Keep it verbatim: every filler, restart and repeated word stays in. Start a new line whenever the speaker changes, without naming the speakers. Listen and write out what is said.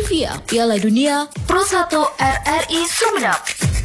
Trivia Piala Dunia Pro satu R R I Sumedap.